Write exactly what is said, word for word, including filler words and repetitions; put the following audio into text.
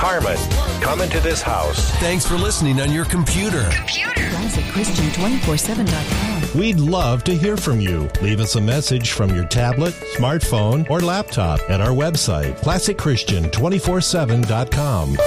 Carmen, come into this house. Thanks for listening on your computer. Computer. Classic Christian two four seven dot com. We'd love to hear from you. Leave us a message from your tablet, smartphone, or laptop at our website, classic christian two four seven dot com.